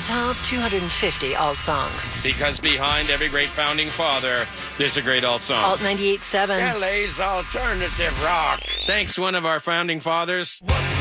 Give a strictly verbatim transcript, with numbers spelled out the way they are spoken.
top two hundred fifty alt songs. Because behind every great founding father, there's a great alt song. Alt ninety-eight point seven. L A's alternative rock. Thanks, one of our founding fathers. What's